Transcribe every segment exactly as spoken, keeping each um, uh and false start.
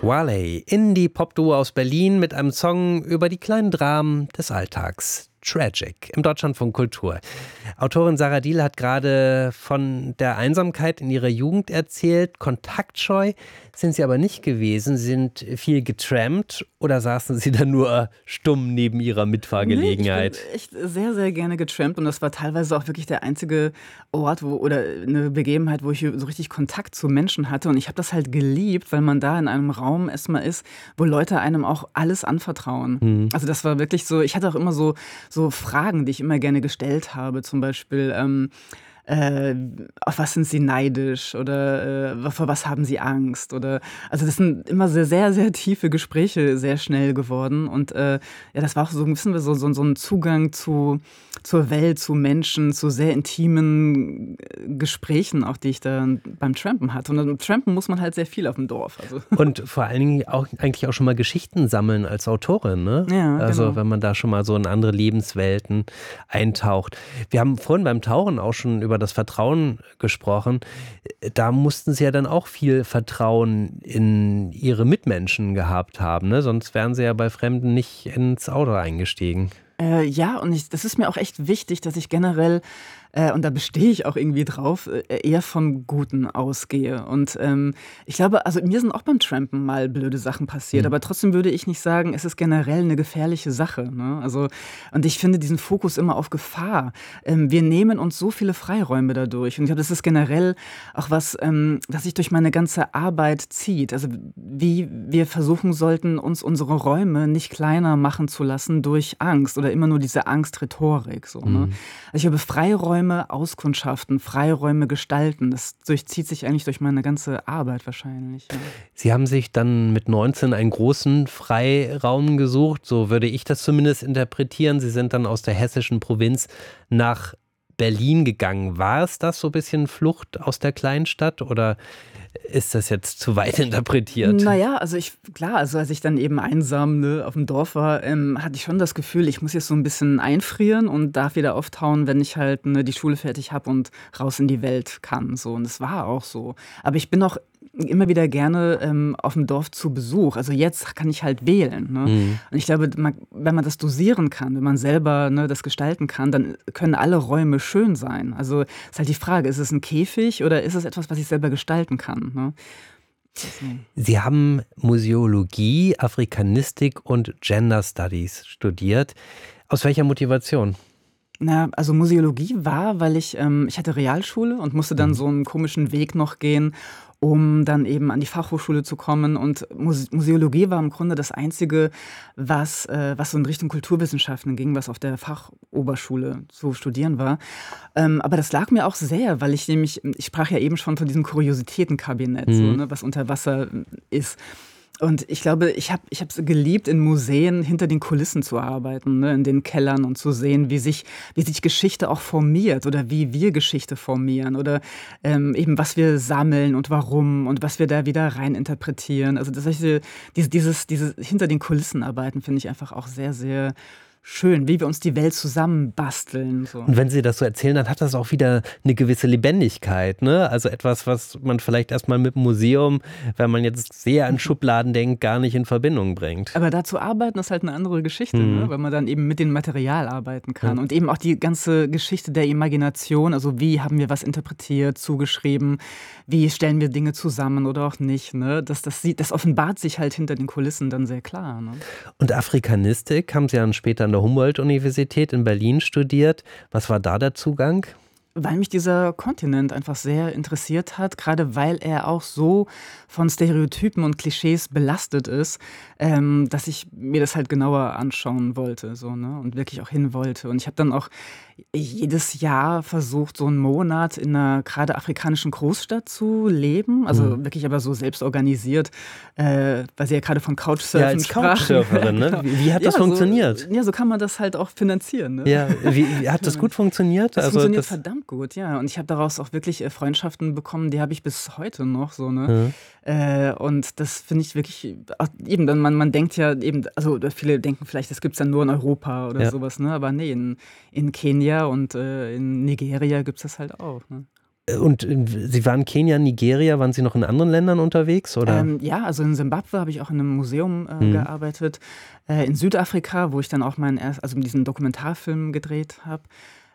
Wale, Indie-Pop-Duo aus Berlin mit einem Song über die kleinen Dramen des Alltags. Tragic im Deutschlandfunk Kultur. Autorin Sarah Diehl hat gerade von der Einsamkeit in ihrer Jugend erzählt. Kontaktscheu sind sie aber nicht gewesen. Sie sind viel getrampt oder saßen sie da nur stumm neben ihrer Mitfahrgelegenheit? Nee, ich bin echt sehr, sehr gerne getrampt und das war teilweise auch wirklich der einzige Ort wo, oder eine Begebenheit, wo ich so richtig Kontakt zu Menschen hatte und ich habe das halt geliebt, weil man da in einem Raum erstmal ist, wo Leute einem auch alles anvertrauen. Mhm. Also das war wirklich so, ich hatte auch immer so so Fragen, die ich immer gerne gestellt habe, zum Beispiel, ähm, äh, auf was sind Sie neidisch oder äh, vor was haben Sie Angst? Oder also das sind immer sehr, sehr, sehr tiefe Gespräche sehr schnell geworden und äh, ja, das war auch so ein bisschen so, so, so ein Zugang zu, zur Welt, zu Menschen, zu sehr intimen Gesprächen, auch die ich da beim Trampen hatte. Und beim Trampen muss man halt sehr viel auf dem Dorf. Also. Und vor allen Dingen auch eigentlich auch schon mal Geschichten sammeln als Autorin, ne? Ja, also genau. wenn man da schon mal so in andere Lebenswelten eintaucht. Wir haben vorhin beim Tauchen auch schon über das Vertrauen gesprochen. Da mussten Sie ja dann auch viel Vertrauen in Ihre Mitmenschen gehabt haben, ne? Sonst wären Sie ja bei Fremden nicht ins Auto eingestiegen. Äh, ja, und ich, das ist mir auch echt wichtig, dass ich generell, äh, und da bestehe ich auch irgendwie drauf, äh, eher vom Guten ausgehe. Und ähm, ich glaube, also mir sind auch beim Trampen mal blöde Sachen passiert, mhm. aber trotzdem würde ich nicht sagen, es ist generell eine gefährliche Sache. Ne? Also, und ich finde diesen Fokus immer auf Gefahr. Ähm, wir nehmen uns so viele Freiräume dadurch. Und ich glaube, das ist generell auch was, ähm, das sich durch meine ganze Arbeit zieht. Also wie wir versuchen sollten, uns unsere Räume nicht kleiner machen zu lassen durch Angst oder immer nur diese Angstrhetorik. So, ne? Also ich habe Freiräume auskundschaften, Freiräume gestalten. Das durchzieht sich eigentlich durch meine ganze Arbeit wahrscheinlich. Ja. Sie haben sich dann mit neunzehn einen großen Freiraum gesucht, so würde ich das zumindest interpretieren. Sie sind dann aus der hessischen Provinz nach Berlin gegangen. War es das so ein bisschen Flucht aus der Kleinstadt oder ist das jetzt zu weit interpretiert? Naja, also ich, klar, also als ich dann eben einsam ne, auf dem Dorf war, ähm, hatte ich schon das Gefühl, ich muss jetzt so ein bisschen einfrieren und darf wieder auftauen, wenn ich halt ne, die Schule fertig habe und raus in die Welt kann. So. Und es war auch so. Aber ich bin auch immer wieder gerne ähm, auf dem Dorf zu Besuch. Also jetzt kann ich halt wählen. Ne? Mhm. Und ich glaube, man, wenn man das dosieren kann, wenn man selber ne, das gestalten kann, dann können alle Räume schön sein. Also ist halt die Frage, ist es ein Käfig oder ist es etwas, was ich selber gestalten kann? Ne? Sie haben Museologie, Afrikanistik und Gender Studies studiert. Aus welcher Motivation? Na, also Museologie war, weil ich, ähm, ich hatte Realschule und musste dann so einen komischen Weg noch gehen, um dann eben an die Fachhochschule zu kommen. Und Muse- Museologie war im Grunde das Einzige, was, äh, was so in Richtung Kulturwissenschaften ging, was auf der Fachoberschule zu studieren war. Ähm, aber das lag mir auch sehr, weil ich nämlich, ich sprach ja eben schon von diesem Kuriositätenkabinett, mhm. so, ne, was unter Wasser ist. Und ich glaube, ich habe ich es geliebt, in Museen hinter den Kulissen zu arbeiten, ne, in den Kellern und zu sehen, wie sich, wie sich Geschichte auch formiert oder wie wir Geschichte formieren oder ähm, eben was wir sammeln und warum und was wir da wieder rein interpretieren. Also das, diese, dieses, dieses hinter den Kulissen arbeiten finde ich einfach auch sehr, sehr schön, wie wir uns die Welt zusammenbasteln. So. Und wenn Sie das so erzählen, dann hat das auch wieder eine gewisse Lebendigkeit, ne? Also etwas, was man vielleicht erstmal mit dem Museum, wenn man jetzt sehr an Schubladen denkt, gar nicht in Verbindung bringt. Aber da zu arbeiten ist halt eine andere Geschichte, mhm. ne? Weil man dann eben mit dem Material arbeiten kann. Ja. Und eben auch die ganze Geschichte der Imagination, also wie haben wir was interpretiert, zugeschrieben, wie stellen wir Dinge zusammen oder auch nicht. Ne? Das, das, sieht, das offenbart sich halt hinter den Kulissen dann sehr klar. Ne? Und Afrikanistik haben Sie dann später an der Humboldt-Universität in Berlin studiert. Was war da der Zugang? Weil mich dieser Kontinent einfach sehr interessiert hat, gerade weil er auch so von Stereotypen und Klischees belastet ist, ähm, dass ich mir das halt genauer anschauen wollte so, ne? Und wirklich auch hin wollte. Und ich habe dann auch jedes Jahr versucht, so einen Monat in einer gerade afrikanischen Großstadt zu leben, also mhm. wirklich aber so selbst organisiert, äh, weil sie ja gerade von Couchsurfen ja, als sprachen. Couchsurferin, ne? Wie, wie hat das ja, funktioniert? So, ja, so kann man das halt auch finanzieren. Ne? Ja, wie, wie hat das gut funktioniert? Das also funktioniert das verdammt gut, ja. Und ich habe daraus auch wirklich äh, Freundschaften bekommen, die habe ich bis heute noch so, ne? Mhm. Äh, und das finde ich wirklich, auch, eben, dann man, man denkt ja eben, also viele denken vielleicht, das gibt es dann nur in Europa oder ja. sowas, ne? Aber nee, in, in Kenia und äh, in Nigeria gibt es das halt auch, ne? Und Sie waren Kenia, Nigeria, waren Sie noch in anderen Ländern unterwegs? Oder? Ähm, ja, also in Simbabwe habe ich auch in einem Museum äh, hm. gearbeitet. Äh, in Südafrika, wo ich dann auch meinen erst, also diesen Dokumentarfilm gedreht habe.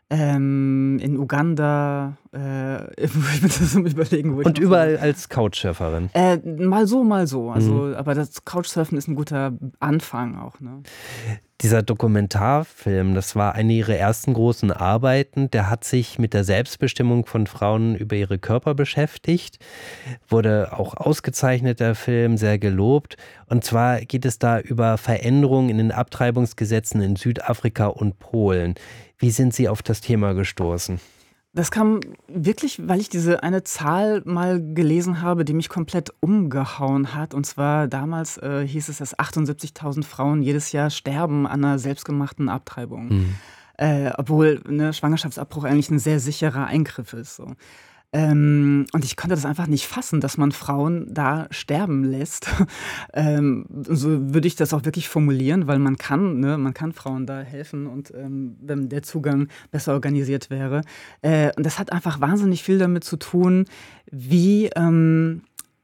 Ähm, in Uganda, äh, ich bin das am Überlegen, wo ich Und überall so als Couchsurferin? Äh, mal so, mal so. Also, mhm. Aber das Couchsurfen ist ein guter Anfang auch. Ne? Dieser Dokumentarfilm, das war eine Ihrer ersten großen Arbeiten. Der hat sich mit der Selbstbestimmung von Frauen über ihre Körper beschäftigt. Wurde auch ausgezeichnet, der Film, sehr gelobt. Und zwar geht es da über Veränderungen in den Abtreibungsgesetzen in Südafrika und Polen. Wie sind Sie auf das Thema gestoßen? Das kam wirklich, weil ich diese eine Zahl mal gelesen habe, die mich komplett umgehauen hat. Und zwar damals äh, hieß es, dass achtundsiebzigtausend Frauen jedes Jahr sterben an einer selbstgemachten Abtreibung. Mhm. Äh, obwohl ne, Schwangerschaftsabbruch eigentlich ein sehr sicherer Eingriff ist. So. Ähm, und ich konnte das einfach nicht fassen, dass man Frauen da sterben lässt. ähm, so würde ich das auch wirklich formulieren, weil man kann, ne, man kann Frauen da helfen und ähm, wenn der Zugang besser organisiert wäre. Äh, und das hat einfach wahnsinnig viel damit zu tun, wie, ähm,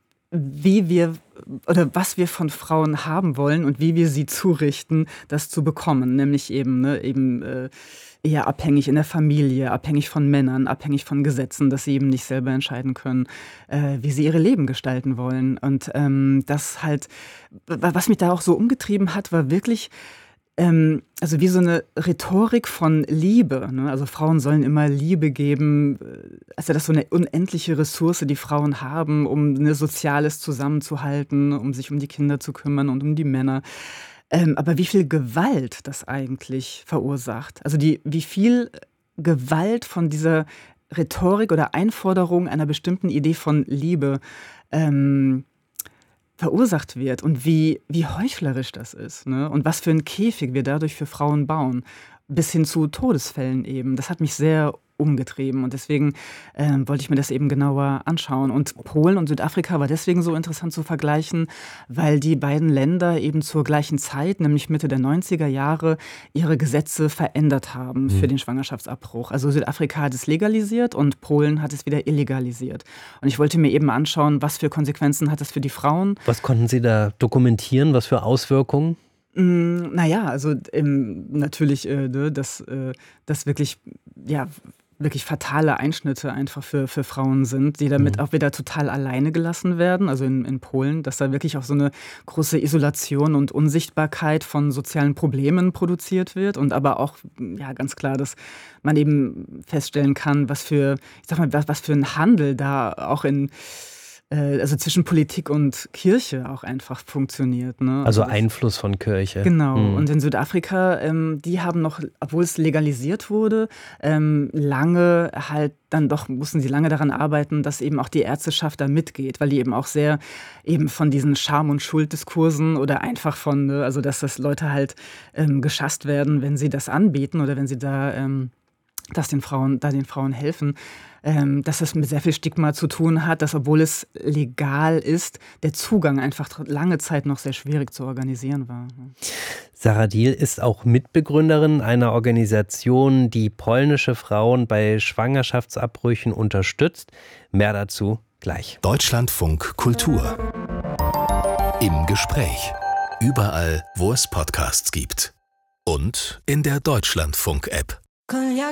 wie wir oder was wir von Frauen haben wollen und wie wir sie zurichten, das zu bekommen. Nämlich eben, ne, eben äh, eher abhängig in der Familie, abhängig von Männern, abhängig von Gesetzen, dass sie eben nicht selber entscheiden können, äh, wie sie ihre Leben gestalten wollen. Und ähm, das halt, was mich da auch so umgetrieben hat, war wirklich, ähm, also wie so eine Rhetorik von Liebe. Ne? Also Frauen sollen immer Liebe geben, also das ist so eine unendliche Ressource, die Frauen haben, um ne, Soziales zusammenzuhalten, um sich um die Kinder zu kümmern und um die Männer. Ähm, aber wie viel Gewalt das eigentlich verursacht. Also die, wie viel Gewalt von dieser Rhetorik oder Einforderung einer bestimmten Idee von Liebe ähm, verursacht wird und wie, wie heuchlerisch das ist. Ne? Und was für einen Käfig wir dadurch für Frauen bauen. Bis hin zu Todesfällen eben. Das hat mich sehr umgetrieben und deswegen äh, wollte ich mir das eben genauer anschauen. Und Polen und Südafrika war deswegen so interessant zu vergleichen, weil die beiden Länder eben zur gleichen Zeit, nämlich Mitte der neunziger Jahre, ihre Gesetze verändert haben mhm. für den Schwangerschaftsabbruch. Also Südafrika hat es legalisiert und Polen hat es wieder illegalisiert. Und ich wollte mir eben anschauen, was für Konsequenzen hat das für die Frauen. Was konnten Sie da dokumentieren? Was für Auswirkungen? Naja, also ähm, natürlich, äh, dass äh, das wirklich, ja, wirklich fatale Einschnitte einfach für, für Frauen sind, die damit mhm. auch wieder total alleine gelassen werden. Also in, in Polen, dass da wirklich auch so eine große Isolation und Unsichtbarkeit von sozialen Problemen produziert wird. Und aber auch, ja, ganz klar, dass man eben feststellen kann, was für, ich sag mal, was, was für ein Handel da auch in also zwischen Politik und Kirche auch einfach funktioniert. Ne? Also, also Einfluss von Kirche. Genau. Mhm. Und in Südafrika, ähm, die haben noch, obwohl es legalisiert wurde, ähm, lange halt dann doch, mussten sie lange daran arbeiten, dass eben auch die Ärzteschaft da mitgeht, weil die eben auch sehr eben von diesen Scham- und Schulddiskursen oder einfach von, ne, also dass das Leute halt ähm, geschasst werden, wenn sie das anbieten oder wenn sie da, ähm, dass den Frauen, da den Frauen helfen. Ähm, dass das mit sehr viel Stigma zu tun hat, dass obwohl es legal ist, der Zugang einfach lange Zeit noch sehr schwierig zu organisieren war. Zahradil ist auch Mitbegründerin einer Organisation, die polnische Frauen bei Schwangerschaftsabbrüchen unterstützt. Mehr dazu gleich. Deutschlandfunk Kultur. Im Gespräch. Überall, wo es Podcasts gibt. Und in der Deutschlandfunk-App. Cognac